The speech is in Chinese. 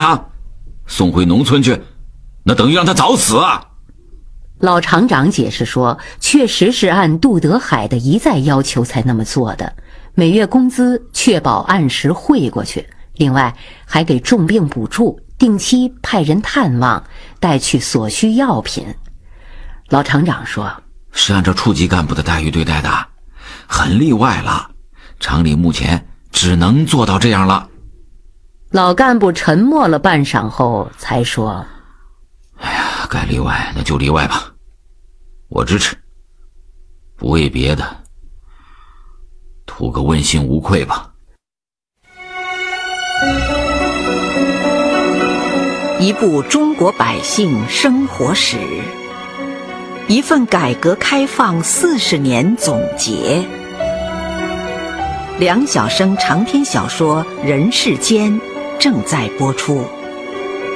啊，送回农村去，那等于让他早死啊！ 老厂长解释说，确实是按杜德海的一再要求才那么做的，每月工资确保按时汇过去，另外还给重病补助，定期派人探望，带去所需药品。老厂长说， 是按照处级干部的待遇对待的，很例外了，厂里目前只能做到这样了。 老干部沉默了半晌后才说， 哎呀，该例外那就例外吧，我支持，不为别的，图个问心无愧吧。 一部中国百姓生活史，一份改革开放40年总结。梁晓声长篇小说《人世间》正在播出。